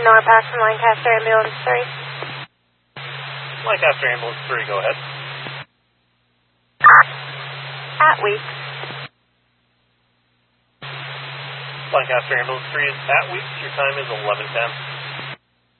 Norpac from Lancaster Ambulance 3. Lancaster Ambulance 3, go ahead. At Weeks. Lancaster Ambulance 3 is at Weeks. Your time is 11:10.